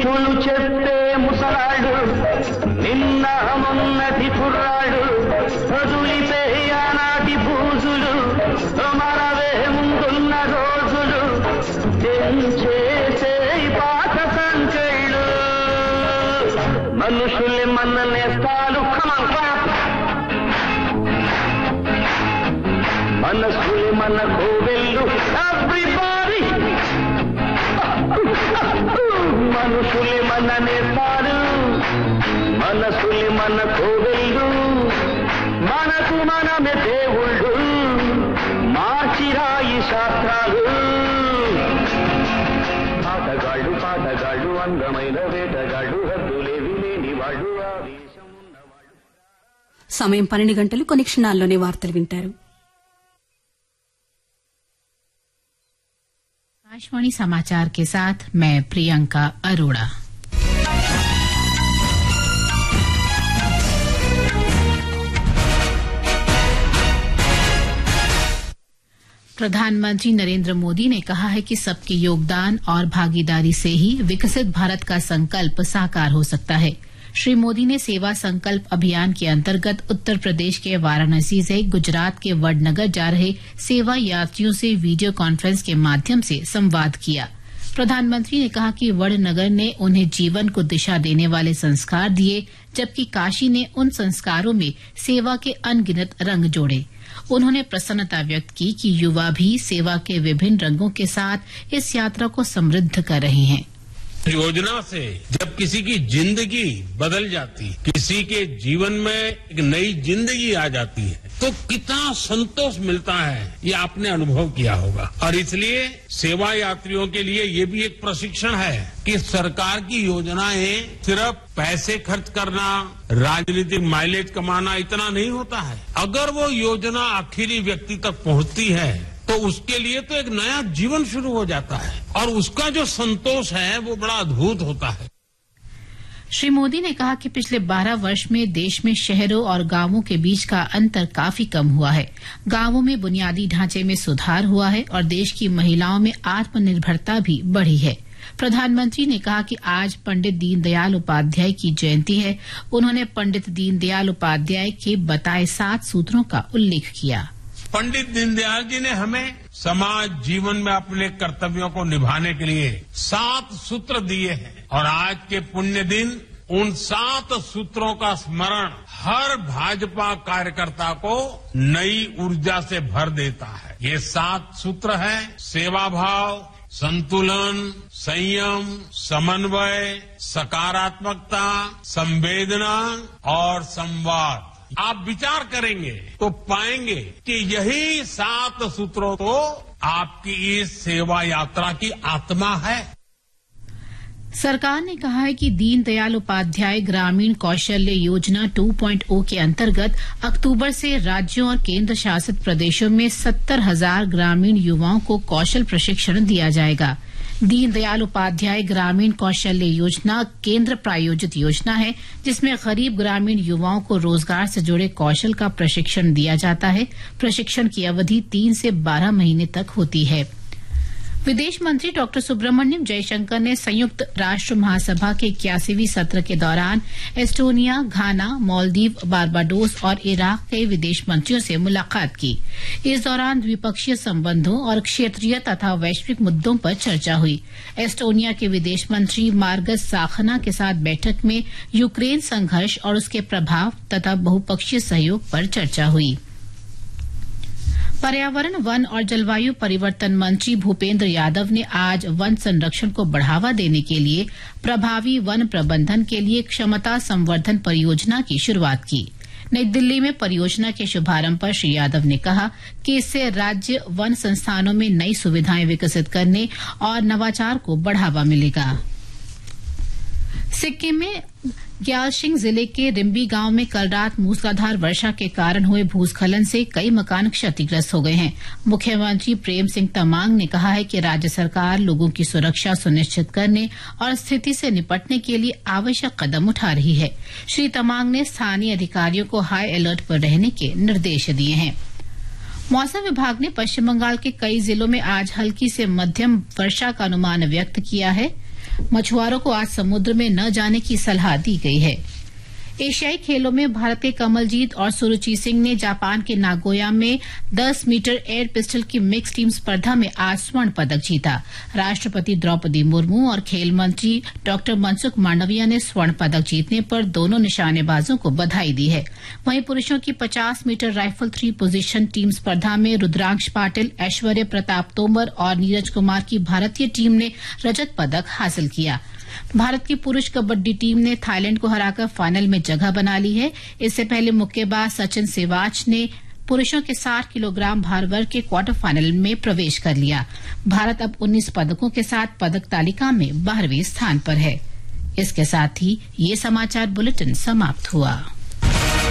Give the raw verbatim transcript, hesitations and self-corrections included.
నీతులు చెప్పే ముసలాడు నిన్న మొన్నటి కుర్రాడు వదిలిపే ఆనాటి బూజులు మరవే ముందున్న రోజులు తెంచేసే పాత సంకెళ్ళు మనుషుల్ని మన నేస్తాలు మనసులే మన కోవెళ్ళు ఎవ్రీబడీ మనుషులే మన నేస్తాలు మనసులే మన కోవెళ్ళు మనకు మనమే దేవుళ్ళు మార్చిరాయి శాస్త్రాలు ఆటగాళ్ళు పాటగాళ్ళు అందమైన వేటగాళ్ళు హద్దులేవి లేని వాళ్ళు ఆవేశం ఉన్నవాళ్ళు. సమయం పన్నెండు గంటలు కొన్ని క్షణాల్లోనే వార్తలు వింటారు. आकाशवाणी समाचार के साथ मैं प्रियंका अरोड़ा। प्रधानमंत्री नरेंद्र मोदी ने कहा है कि सबके योगदान और भागीदारी से ही विकसित भारत का संकल्प साकार हो सकता है। श्री मोदी ने सेवा संकल्प अभियान के अंतर्गत उत्तर प्रदेश के वाराणसी से गुजरात के वडनगर जा रहे सेवा यात्रियों से वीडियो कॉन्फ्रेंस के माध्यम से संवाद किया। प्रधानमंत्री ने कहा कि वडनगर ने उन्हें जीवन को दिशा देने वाले संस्कार दिए, जबकि काशी ने उन संस्कारों में सेवा के अनगिनत रंग जोड़े। उन्होंने प्रसन्नता व्यक्त की कि युवा भी सेवा के विभिन्न रंगों के साथ इस यात्रा को समृद्ध कर रहे हैं। योजना से जब किसी की जिंदगी बदल जाती, किसी के जीवन में एक नई जिंदगी आ जाती है, तो कितना संतोष मिलता है, ये आपने अनुभव किया होगा। और इसलिए सेवा यात्रियों के लिए ये भी एक प्रशिक्षण है कि सरकार की योजनाएं सिर्फ पैसे खर्च करना, राजनीतिक माइलेज कमाना इतना नहीं होता है। अगर वो योजना आखिरी व्यक्ति तक पहुंचती है तो उसके लिए तो एक नया जीवन शुरू हो जाता है और उसका जो संतोष है वो बड़ा अद्भुत होता है। श्री मोदी ने कहा कि पिछले बारह वर्ष में देश में शहरों और गांवों के बीच का अंतर काफी कम हुआ है। गांवों में बुनियादी ढांचे में सुधार हुआ है और देश की महिलाओं में आत्मनिर्भरता भी बढ़ी है। प्रधानमंत्री ने कहा कि आज पंडित दीनदयाल उपाध्याय की जयंती है। उन्होंने पंडित दीनदयाल उपाध्याय के बताए सात सूत्रों का उल्लेख किया। पंडित दीनदयाल जी ने हमें समाज जीवन में अपने कर्तव्यों को निभाने के लिए सात सूत्र दिए हैं और आज के पुण्य दिन उन सात सूत्रों का स्मरण हर भाजपा कार्यकर्ता को नई ऊर्जा से भर देता है। ये सात सूत्र हैं सेवा भाव, संतुलन, संयम, समन्वय, सकारात्मकता, संवेदना और संवाद। आप विचार करेंगे तो पाएंगे कि यही सात सूत्रों तो आपकी इस सेवा यात्रा की आत्मा है। सरकार ने कहा है कि दीनदयाल उपाध्याय ग्रामीण कौशल्य योजना टू पॉइंट ओ के अंतर्गत अक्टूबर से राज्यों और केंद्र शासित प्रदेशों में सत्तर हजार ग्रामीण युवाओं को कौशल प्रशिक्षण दिया जाएगा। दीनदयाल उपाध्याय ग्रामीण कौशल्य योजना केंद्र प्रायोजित योजना है, जिसमें गरीब ग्रामीण युवाओं को रोजगार से जुड़े कौशल का प्रशिक्षण दिया जाता है। प्रशिक्षण की अवधि तीन से बारह महीने तक होती है। विदेश मंत्री डॉक्टर सुब्रमण्यम जयशंकर ने संयुक्त राष्ट्र महासभा के इक्यासीवीं सत्र के दौरान एस्टोनिया, घाना, मालदीव, बारबाडोस और इराक के विदेश मंत्रियों से मुलाकात की। इस दौरान द्विपक्षीय संबंधों और क्षेत्रीय तथा वैश्विक मुद्दों पर चर्चा हुई। एस्टोनिया के विदेश मंत्री मार्गस साखना के साथ बैठक में यूक्रेन संघर्ष और उसके प्रभाव तथा बहुपक्षीय सहयोग पर चर्चा हुई। पर्यावरण, वन और जलवायु परिवर्तन मंत्री भूपेंद्र यादव ने आज वन संरक्षण को बढ़ावा देने के लिए प्रभावी वन प्रबंधन के लिए क्षमता संवर्धन परियोजना की शुरुआत की। नई दिल्ली में परियोजना के शुभारंभ पर श्री यादव ने कहा कि इससे राज्य वन संस्थानों में नई सुविधाएं विकसित करने और नवाचार को बढ़ावा मिलेगा। सिक्किम में ग्यालसिंग जिले के रिम्बी गांव में कल रात मूसलाधार वर्षा के कारण हुए भूस्खलन से कई मकान क्षतिग्रस्त हो गए हैं। मुख्यमंत्री प्रेम सिंह तमांग ने कहा है कि राज्य सरकार लोगों की सुरक्षा सुनिश्चित करने और स्थिति से निपटने के लिए आवश्यक कदम उठा रही है। श्री तमांग ने स्थानीय अधिकारियों को हाई अलर्ट पर रहने के निर्देश दिए हैं। मौसम विभाग ने पश्चिम बंगाल के कई जिलों में आज हल्की से मध्यम वर्षा का अनुमान व्यक्त किया है। मछुआरों को आज समुद्र में न जाने की सलाह दी गई है। एशियाई खेलों में भारत के कमलजीत और सुरुचि सिंह ने जापान के नागोया में दस मीटर एयर पिस्टल की मिक्स टीम स्पर्धा में आज स्वर्ण पदक जीता। राष्ट्रपति द्रौपदी मुर्मू और खेल मंत्री डॉक्टर मनसुख मांडविया ने स्वर्ण पदक जीतने पर दोनों निशानेबाजों को बधाई दी है। वहीं पुरुषों की पचास metre rifle three position team स्पर्धा में रुद्रांश पाटिल, ऐश्वर्य प्रताप तोमर और नीरज कुमार की भारतीय टीम ने रजत पदक हासिल किया। भारत की पुरुष कबड्डी टीम ने थाईलैंड को हराकर फाइनल में जगह बना ली है। इससे पहले मुक्केबाज सचिन सेवाच ने पुरुषों के साठ किलोग्राम भार वर्ग के क्वार्टर फाइनल में प्रवेश कर लिया। भारत अब उन्नीस पदकों के साथ पदक तालिका में बारहवें स्थान पर है। इसके साथ ही ये समाचार बुलेटिन समाप्त हुआ।